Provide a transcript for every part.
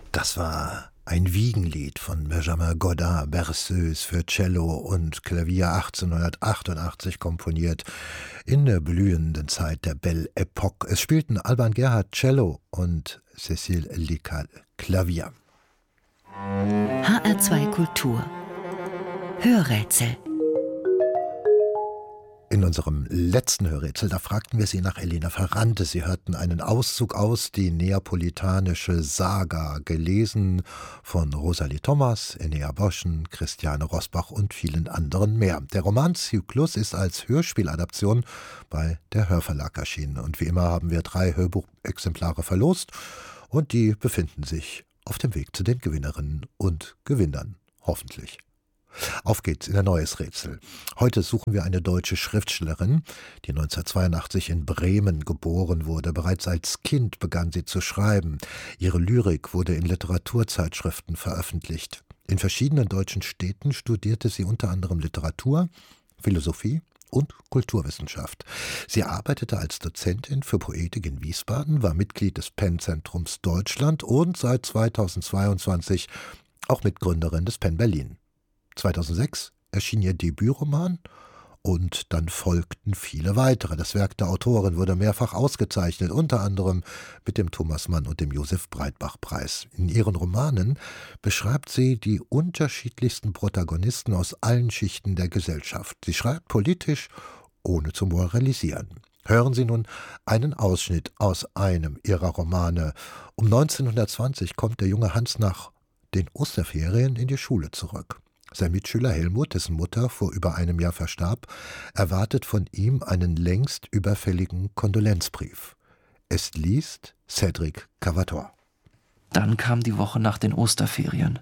Das war ein Wiegenlied von Benjamin Godin, Berceuse für Cello und Klavier 1888 komponiert, in der blühenden Zeit der Belle Époque. Es spielten Alban Gerhard Cello und Cécile Liccal Klavier. HR2 Kultur Hörrätsel. In unserem letzten Hörrätsel, da fragten wir Sie nach Elena Ferrante. Sie hörten einen Auszug aus Die neapolitanische Saga, gelesen von Rosalie Thomas, Enea Boschen, Christiane Rosbach und vielen anderen mehr. Der Romanzyklus ist als Hörspieladaption bei der Hörverlag erschienen. Und wie immer haben wir 3 Hörbuchexemplare verlost und die befinden sich auf dem Weg zu den Gewinnerinnen und Gewinnern, hoffentlich. Auf geht's in ein neues Rätsel. Heute suchen wir eine deutsche Schriftstellerin, die 1982 in Bremen geboren wurde. Bereits als Kind begann sie zu schreiben. Ihre Lyrik wurde in Literaturzeitschriften veröffentlicht. In verschiedenen deutschen Städten studierte sie unter anderem Literatur, Philosophie und Kulturwissenschaft. Sie arbeitete als Dozentin für Poetik in Wiesbaden, war Mitglied des PEN-Zentrums Deutschland und seit 2022 auch Mitgründerin des PEN Berlin. 2006 erschien ihr Debütroman und dann folgten viele weitere. Das Werk der Autorin wurde mehrfach ausgezeichnet, unter anderem mit dem Thomas Mann und dem Josef Breitbach-Preis. In ihren Romanen beschreibt sie die unterschiedlichsten Protagonisten aus allen Schichten der Gesellschaft. Sie schreibt politisch, ohne zu moralisieren. Hören Sie nun einen Ausschnitt aus einem ihrer Romane. Um 1920 kommt der junge Hans nach den Osterferien in die Schule zurück. Sein Mitschüler Helmut, dessen Mutter vor über einem Jahr verstarb, erwartet von ihm einen längst überfälligen Kondolenzbrief. Es liest Cédric Cavator. Dann kam die Woche nach den Osterferien.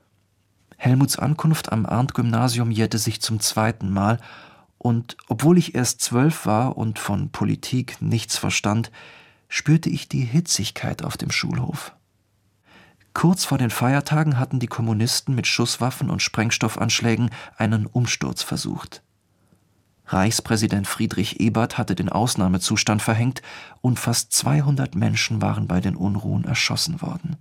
Helmuts Ankunft am Arndt-Gymnasium jährte sich zum 2. Mal und obwohl ich erst 12 war und von Politik nichts verstand, spürte ich die Hitzigkeit auf dem Schulhof. Kurz vor den Feiertagen hatten die Kommunisten mit Schusswaffen und Sprengstoffanschlägen einen Umsturz versucht. Reichspräsident Friedrich Ebert hatte den Ausnahmezustand verhängt und fast 200 Menschen waren bei den Unruhen erschossen worden.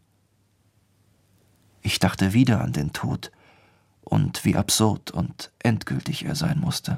Ich dachte wieder an den Tod und wie absurd und endgültig er sein musste.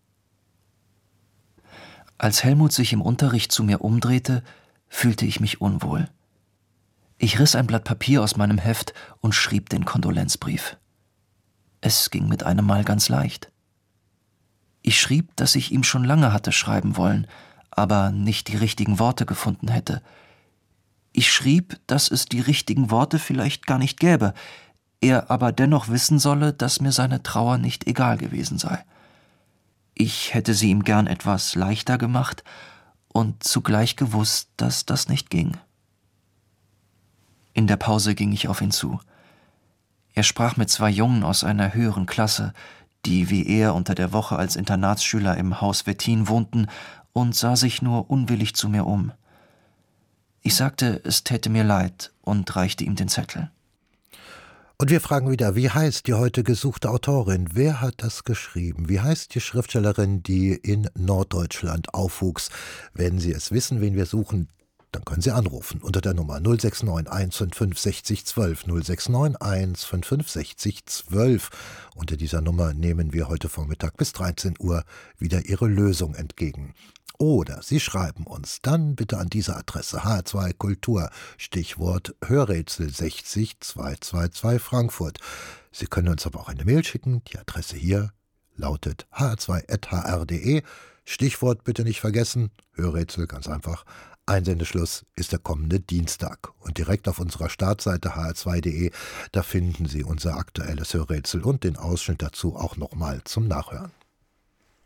Als Helmut sich im Unterricht zu mir umdrehte, fühlte ich mich unwohl. Ich riss ein Blatt Papier aus meinem Heft und schrieb den Kondolenzbrief. Es ging mit einem Mal ganz leicht. Ich schrieb, dass ich ihm schon lange hatte schreiben wollen, aber nicht die richtigen Worte gefunden hätte. Ich schrieb, dass es die richtigen Worte vielleicht gar nicht gäbe, er aber dennoch wissen solle, dass mir seine Trauer nicht egal gewesen sei. Ich hätte sie ihm gern etwas leichter gemacht und zugleich gewusst, dass das nicht ging. In der Pause ging ich auf ihn zu. Er sprach mit 2 Jungen aus einer höheren Klasse, die wie er unter der Woche als Internatsschüler im Haus Wettin wohnten, und sah sich nur unwillig zu mir um. Ich sagte, es täte mir leid und reichte ihm den Zettel. Und wir fragen wieder, wie heißt die heute gesuchte Autorin? Wer hat das geschrieben? Wie heißt die Schriftstellerin, die in Norddeutschland aufwuchs? Wenn Sie es wissen, wen wir suchen, dann können Sie anrufen unter der Nummer 069 155 60 12, 069 155 60 12. Unter dieser Nummer nehmen wir heute Vormittag bis 13 Uhr wieder Ihre Lösung entgegen. Oder Sie schreiben uns dann bitte an diese Adresse HR2 Kultur, Stichwort Hörrätsel 60 222 Frankfurt. Sie können uns aber auch eine Mail schicken. Die Adresse hier lautet hr2@hr.de. Stichwort bitte nicht vergessen, Hörrätsel ganz einfach. Einsendeschluss ist der kommende Dienstag. Und direkt auf unserer Startseite hr2.de, da finden Sie unser aktuelles Hörrätsel und den Ausschnitt dazu auch nochmal zum Nachhören.